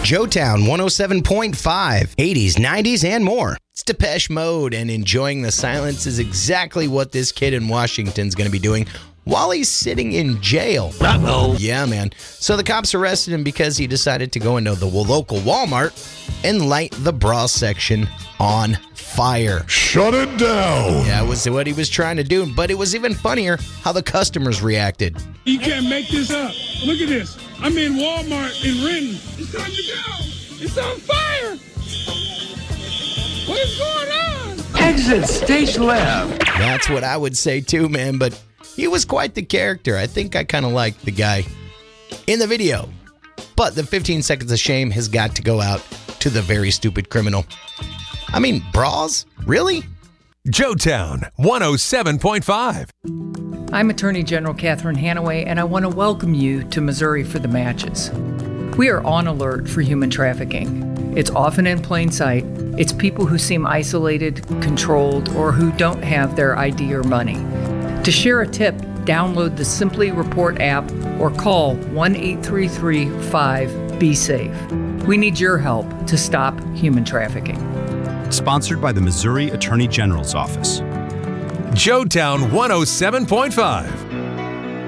Joetown 107.5, 80s, 90s, and more. It's Depeche Mode, and enjoying the silence is exactly what this kid in Washington's going to be doing while he's sitting in jail. Uh-oh. Yeah, man. So the cops arrested him because he decided to go into the local Walmart and light the bra section on fire. Shut it down. Yeah, it was what he was trying to do, but it was even funnier how the customers reacted. You can't make this up. Look at this. I'm in Walmart in Renton. It's time to go. It's on fire. What is going on? Exit stage left. That's what I would say too, man, but he was quite the character. I think I kind of like the guy in the video. But the 15 seconds of shame has got to go out to the very stupid criminal. I mean, bras? Really? Joetown 107.5. I'm Attorney General Catherine Hanaway, and I want to welcome you to Missouri for the Matches. We are on alert for human trafficking. It's often in plain sight. It's people who seem isolated, controlled, or who don't have their ID or money. To share a tip, download the Simply Report app or call 1-833-5-BE-SAFE. We need your help to stop human trafficking. Sponsored by the Missouri Attorney General's Office. Joetown 107.5.